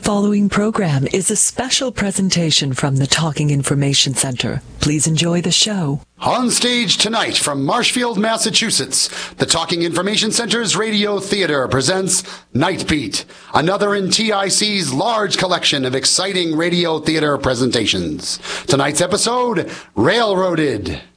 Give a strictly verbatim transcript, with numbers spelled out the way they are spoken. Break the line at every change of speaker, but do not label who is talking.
following program is a special presentation from the Talking Information Center. Please enjoy the show.
On stage tonight from Marshfield, Massachusetts, the Talking Information Center's Radio Theater presents Night Beat, another in T I C's large collection of exciting radio theater presentations. Tonight's episode, Railroaded.